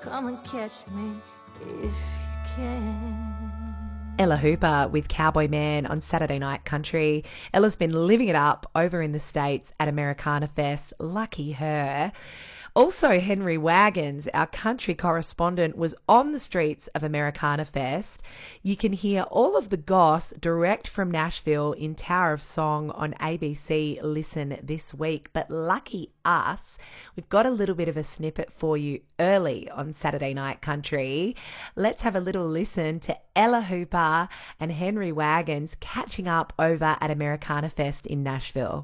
come and catch me if you can. Ella Hooper with Cowboy Man on Saturday Night Country. Ella's been living it up over in the States at Americana Fest. Lucky her. Also, Henry Wagons, our country correspondent, was on the streets of Americana Fest. You can hear all of the goss direct from Nashville in Tower of Song on ABC Listen this week. But lucky us, we've got a little bit of a snippet for you early on Saturday Night Country. Let's have a little listen to Ella Hooper and Henry Wagons catching up over at Americana Fest in Nashville.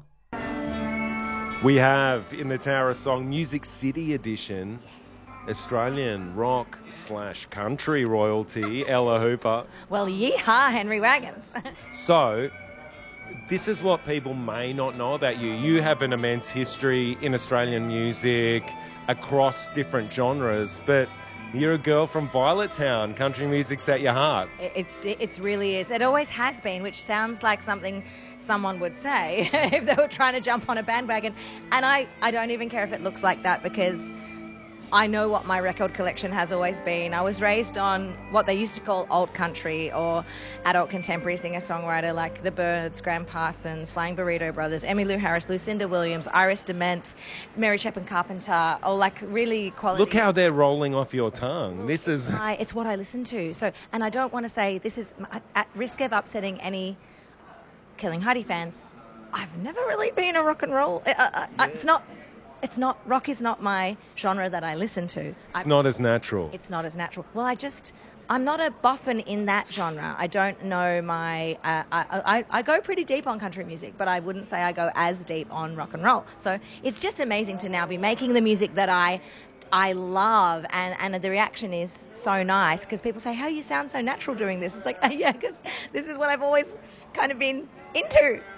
We have in the Tower of Song Music City edition Australian rock / country royalty, Ella Hooper. Well, yeehaw, Henry Wagons. So, this is what people may not know about you. You have an immense history in Australian music across different genres, but you're a girl from Violet Town. Country music's at your heart. It really is. It always has been, which sounds like something someone would say if they were trying to jump on a bandwagon. And I don't even care if it looks like that, because I know what my record collection has always been. I was raised on what they used to call old country or adult contemporary singer-songwriter like The Byrds, Graham Parsons, Flying Burrito Brothers, Emmylou Harris, Lucinda Williams, Iris DeMent, Mary Chapin Carpenter, all like really quality. Look how they're rolling off your tongue. This is... It's what I listen to. So, and I don't want to say this is at risk of upsetting any Killing Heidi fans. I've never really been a rock and roll. It's not, rock is not my genre that I listen to. It's not as natural. It's not as natural. Well, I'm not a boffin in that genre. I don't know my, I go pretty deep on country music, but I wouldn't say I go as deep on rock and roll. So it's just amazing to now be making the music that I love, and the reaction is so nice, because people say, how you sound so natural doing this. It's like, yeah, because this is what I've always kind of been into.